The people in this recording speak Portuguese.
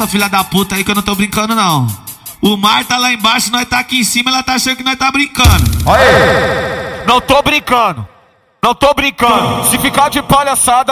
essa filha da puta aí que eu não tô brincando não. O mar tá lá embaixo, nós tá aqui em cima, ela tá achando que nós tá brincando. Aê! Não tô brincando. Não tô brincando. Se ficar de palhaçada